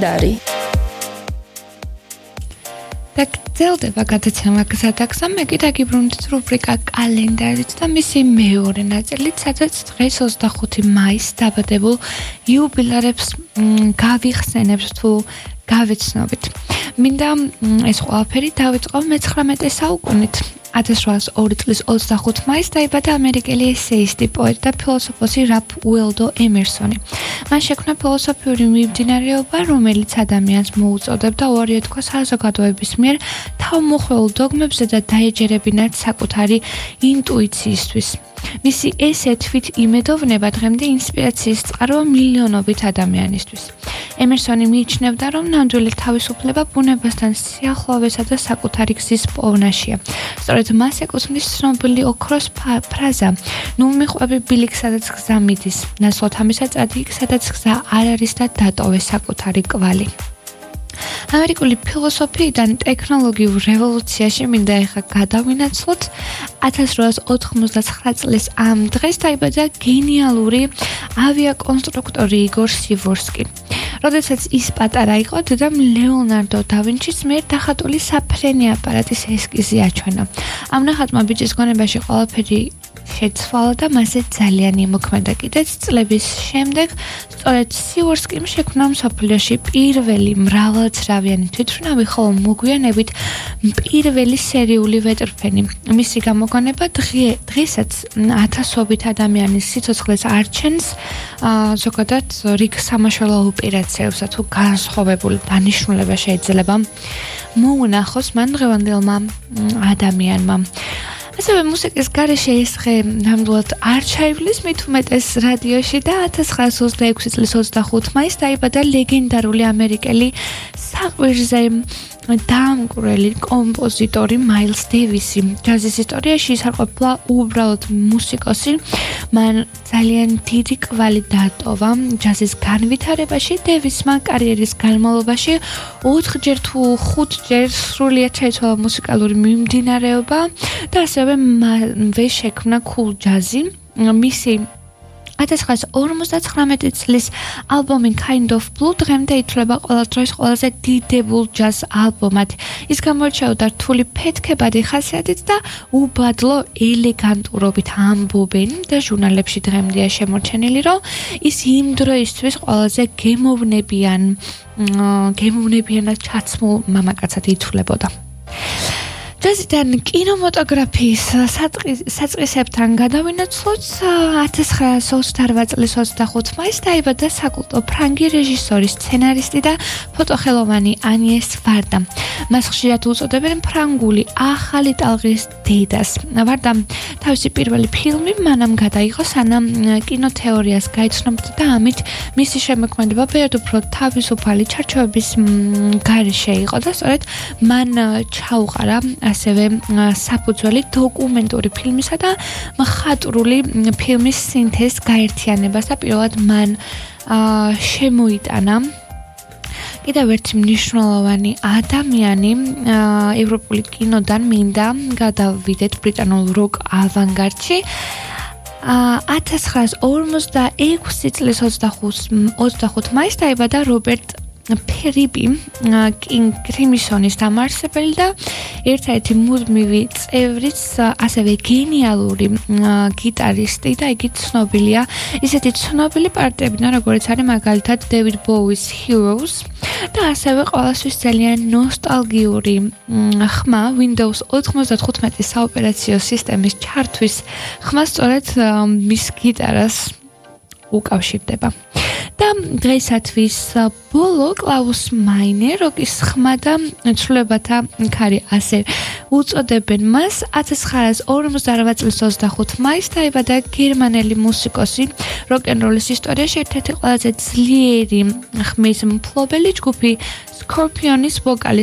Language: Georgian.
კალენდარი. და გრძელდება გადაცემა გზადაგზა, მე კიდე გიბრუნდით რუბრიკა კალენდარით და მისი მეორე ნაწილით, სადაც დღეს 25 მაისს დაბადებულ იუბილარებს გავიხსენებთ თუ გავეცნობით. მინდა ეს ყველაფერი დავიწყო მე-19 საუკუნით. 1802 წლის 25 მაისს დაიბადა ამერიკელი ესეისტი, პოეტი და ფილოსოფოსი რალფ უელდო ემერსონი. მან შექმნა ფილოსოფიური მიმდინარეობა, რომელიც ადამიანს მოუწოდებდა უარიეთქვა საზოგადოების მიერ თავმოხმეულ დოგმებზე და დაეჯერებინათ საკუთარი ინტუიციისთვის. მისი ესე თვით იმედოვნება დღემდე ინსპირაციის წყაროა მილიონობით ადამიანისთვის. ემერსონი მიიჩნევდა, რომ ნამდვილი თავისუფლება ბუნებასთან სიახლოვესა და საკუთარი გზის პოვნაშია. სწორედ მას ეკუთვნის ცნობილი ოქროს ფრაზა: "ნუ მიყვები ბილიკს, სადაც გზა მიდის, ნაცვლად ამისა წადი იქ, სადაც გზა არ არის და დატოვე საკუთარი კვალი." ამერიკული ფილოსოფიიდან ტექნოლოგიურ რევოლუციაში მინდა ახლა გადავინაცვლოთ. 1899 წლის ამ დღეს დაიბადა გენიალური ავიაკონსტრუქტორი იგორ სივორსკი. როდესაც ის პატარა იყო, დედამ ლეონარდო და ვინჩის მიერ დახატული საფრენი აპარატის ესკიზი აჩვენა. ამ ნახატმა ბიჭის გონებაში ყველაფერი შეცვალა და მასზე ძალიან იმოქმედა. კიდეც წლების შემდეგ სწორედ სივორსკიმ შექმნა მსოფლიოში პირველი მრავალძრავიანი თვითმფრინავი, ხოლო მოგვიანებით პირველი სერიული ვეტრფენი. მისი გამოგონება დღესაც ათასობით ადამიანის სიცოცხლეს არჩენს, ზოგადად რიგ სამაშველო ოპერაციებსა თუ განსხვავებული დანიშნულება შეიძლება მოუნახოს მან დღევანდელმა ადამიანმა. ასევე მუსიკის გარეშე ეს დღე ნამდვილად არ ჩაივლის, მით უმეტეს რადიოში და 1926 წლის 25 მაისს დაიბადა ლეგენდარული ამერიკელი საყვირზე დაამკვრელი კომპოზიტორი მაილს დევისი. ჯაზის ისტორიაში ის არ ყოფილა უბრალოდ მუსიკოსი, მან ძალიან დიდი კვალი დატოვა ჯაზის განვითარებაში. დევისმა კარიერის განმავლობაში 4ჯერ თუ 5ჯერ სრულიად შეიცვალა მუსიკალური მიმდინარეობა და ასევე მანვე შექმნა cool ჯაზი. მისი 1959 წლის ალბომი Kind of Blue დღემდე ითვლება ყველა დროის ყველაზე დიდებულ ჯაზ ალბომად. ის გამოირჩეოდა რთული ფეთქებადი ხასიათით და უბადლო ელეგანტურობით. ამბობენ და ჟურნალებში დღემდეა შემორჩენილი, რომ ის იმ დროისთვის ყველაზე გემოვნებიანად ჩაცმულ მამაკაცად ითვლებოდა. ჯაზიდან კინომოტოგრაფიის საწყისებთან გადავინაცვლოთ. 1928 წლის 25 მაისს დაიბადა საკულტო ფრანგი რეჟისორი, სცენარისტი და ფოტოხელოვანი ანიეს ვარდა. მას ხშირად უწოდებენ ფრანგული ახალი ტალღის დედას. ვარდამ თავისი პირველი ფილმი მანამ გადაიღო, სანამ კინოთეორიას გაიცნობდა და ამით მისი შემოქმედება ბევრად უფრო თავისუფალი ჩარჩოების გარეშე იყო და სწორედ მან ჩაუყარა ასევე საფუძველი დოკუმენტური ფილმისა და მხატვრული ფილმის სინთეზს გაერთიანებას და პირველად მან შემოიტანა კიდევ ერთი მნიშვნელოვანი ადამიანი ევროპული კინოდან. მინდა გადავიდეთ ბრიტანულ როკ ავანგარდში. 1946 წლის 25 მაისს დაიბადა რობერტ ფერიბი, კინგ კრიმსონის დამაარსებელი და ერთ-ერთი მუდმივი წევრიც, ასევე გენიალური გიტარისტი და იგი ცნობილია ისეთი ცნობილი პარტიებიდან, როგორც არის მაგალითად David Bowie's Heroes და ასევე ყოველთვის ძალიან ნოსტალგიური ხმა Windows 95 საოპერაციო სისტემის ჩართვის ხმა სწორედ მის გიტარას უკავშირდება. და დღეისათვის ბოლო კლაუს მაინე, როკის ხმა და ცვლილებათა ქარი ასე უწოდებენ მას. 1958 წლის 25 მაისს დაიბადა გერმანელი მუსიკოსი, როკ-ენ-როლის ისტორიაში ერთ-ერთი ყველაზე ძლიერი ხმის მფლობელი, ჯგუფი Scorpionis ვოკალის